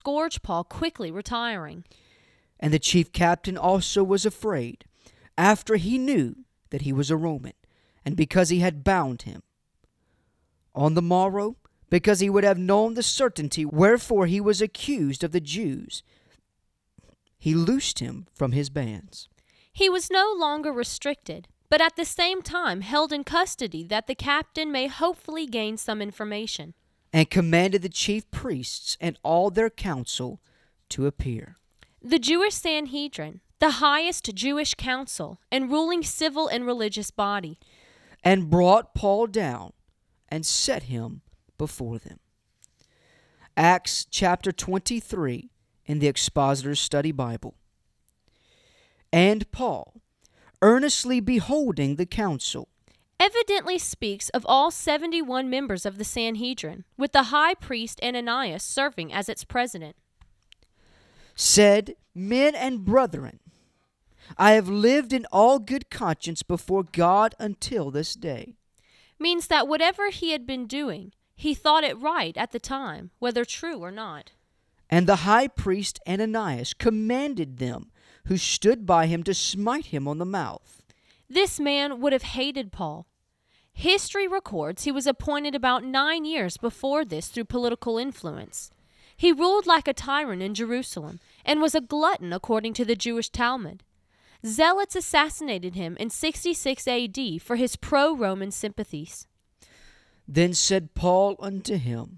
scourge Paul, quickly retiring. And the chief captain also was afraid, after he knew that he was a Roman, and because he had bound him. On the morrow, because he would have known the certainty wherefore he was accused of the Jews, he loosed him from his bands. He was no longer restricted, but at the same time held in custody, that the captain may hopefully gain some information. And commanded the chief priests and all their council to appear. The Jewish Sanhedrin, the highest Jewish council and ruling civil and religious body, and brought Paul down and set him before them. Acts chapter 23 in the Expositor's Study Bible. And Paul, earnestly beholding the council, evidently speaks of all 71 members of the Sanhedrin, with the high priest Ananias serving as its president, said, Men and brethren, I have lived in all good conscience before God until this day. Means that whatever he had been doing, he thought it right at the time, whether true or not. And the high priest Ananias commanded them who stood by him to smite him on the mouth. This man would have hated Paul. History records he was appointed about 9 years before this through political influence. He ruled like a tyrant in Jerusalem and was a glutton according to the Jewish Talmud. Zealots assassinated him in 66 A.D. for his pro-Roman sympathies. Then said Paul unto him,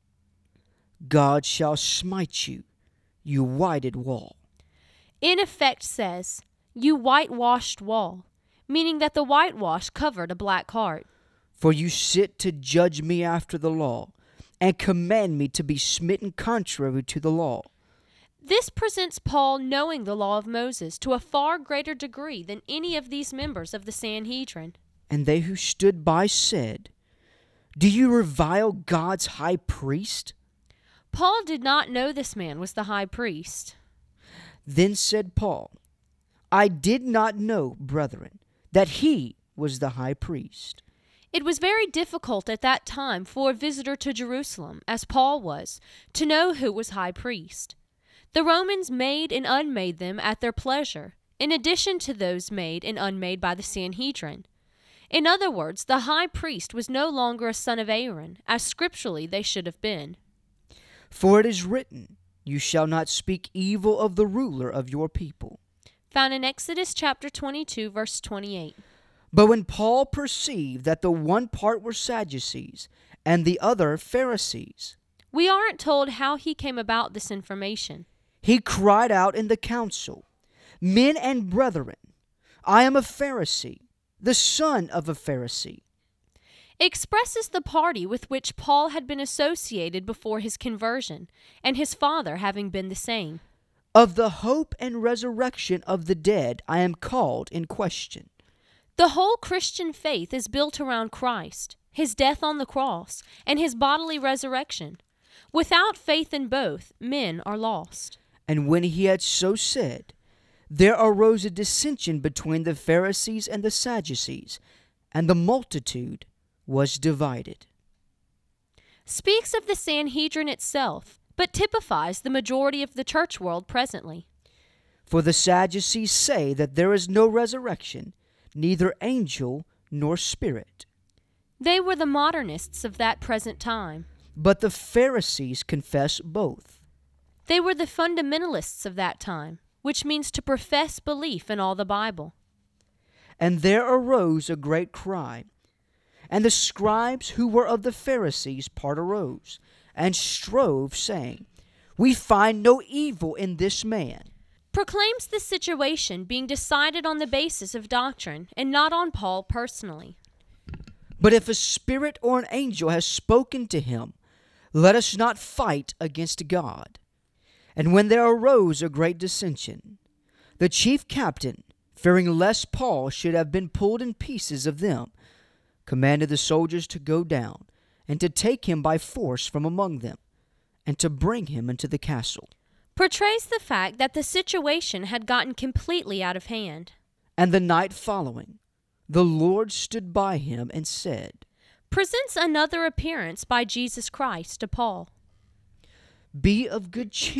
God shall smite you, you whited wall. In effect says, you whitewashed wall, meaning that the whitewash covered a black heart. For you sit to judge me after the law, and command me to be smitten contrary to the law. This presents Paul knowing the law of Moses to a far greater degree than any of these members of the Sanhedrin. And they who stood by said, Do you revile God's high priest? Paul did not know this man was the high priest. Then said Paul, I did not know, brethren, that he was the high priest. It was very difficult at that time for a visitor to Jerusalem, as Paul was, to know who was high priest. The Romans made and unmade them at their pleasure, in addition to those made and unmade by the Sanhedrin. In other words, the high priest was no longer a son of Aaron, as scripturally they should have been. For it is written, You shall not speak evil of the ruler of your people. Found in Exodus chapter 22, verse 28. But when Paul perceived that the one part were Sadducees, and the other Pharisees, we aren't told how he came about this information. He cried out in the council, Men and brethren, I am a Pharisee, the son of a Pharisee. Expresses the party with which Paul had been associated before his conversion, and his father having been the same. Of the hope and resurrection of the dead I am called in question. The whole Christian faith is built around Christ, his death on the cross, and his bodily resurrection. Without faith in both, men are lost. And when he had so said, there arose a dissension between the Pharisees and the Sadducees, and the multitude was divided. Speaks of the Sanhedrin itself, but typifies the majority of the church world presently. For the Sadducees say that there is no resurrection, neither angel nor spirit. They were the modernists of that present time. But the Pharisees confess both. They were the fundamentalists of that time, which means to profess belief in all the Bible. And there arose a great cry. And the scribes who were of the Pharisees part arose, and strove, saying, We find no evil in this man. Proclaims the situation being decided on the basis of doctrine, and not on Paul personally. But if a spirit or an angel has spoken to him, let us not fight against God. And when there arose a great dissension, the chief captain, fearing lest Paul should have been pulled in pieces of them, commanded the soldiers to go down, and to take him by force from among them, and to bring him into the castle. Portrays the fact that the situation had gotten completely out of hand. And the night following, the Lord stood by him and said, Presents another appearance by Jesus Christ to Paul. Be of good cheer.